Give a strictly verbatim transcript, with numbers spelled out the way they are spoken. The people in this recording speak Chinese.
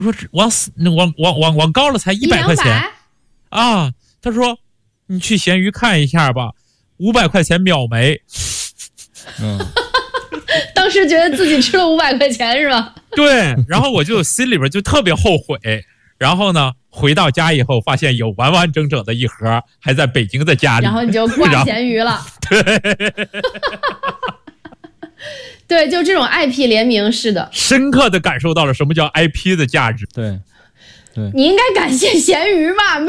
我说往往往往往高了才一百块钱啊，他说你去闲鱼看一下吧，五百块钱秒没。 嗯， 当时觉得自己吃了五百块钱是吧？ 对，然后我就心里边就特别后悔。然后呢，回到家以后发现有完完整整的一盒，还在北京的家里。 然后你就挂咸鱼了。 对， 对，就这种 I P 联名是的， 深刻的感受到了什么叫 I P 的价值。 对，对， 你应该感谢咸鱼吧。